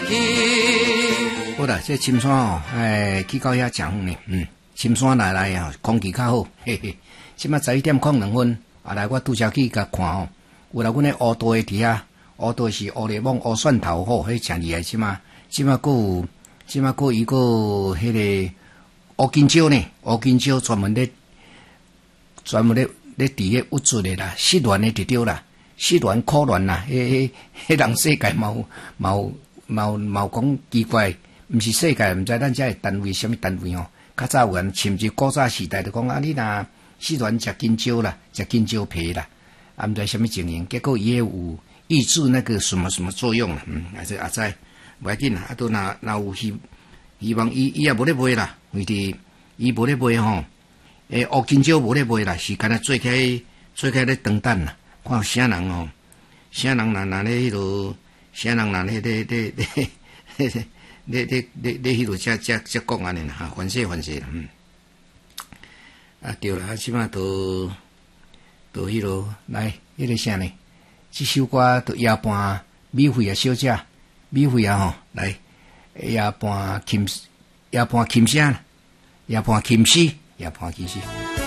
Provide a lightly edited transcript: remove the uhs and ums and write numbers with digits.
好啦，这深山哦，去到遐讲呢，深山来啊，空气较好，嘿嘿。即马11:02，来我拄则去甲看哦，有啦，阮咧乌豆诶伫遐，乌豆是乌柠檬、乌蒜头吼，迄诚厉害。即马佫有伊个迄个乌金蕉呢，乌金蕉专门咧伫咧物质诶啦，湿卵诶伫着啦，湿卵可卵啦，迄人世界冇讲奇怪，毋是世界，毋知咱遮个单位什么单位哦。较早有人甚至古早时代就讲你若湿卵食金蕉啦，食金蕉皮啦，毋知什么情形，结果伊也有抑制那个什么作用啦，还是知无要紧啦，都若有希望伊也无咧卖啦，为伫伊无咧卖吼，乌金蕉无咧卖啦，是干那做开咧长等啦，看啥人哦，啥人若咧迄落，啥人若咧迄落才讲安尼啦，反正啦，对啦，即马都迄落来，迄个啥呢？这首歌都夜半米粉啊，小姐，米粉啊吼，来夜半琴声，夜半琴诗。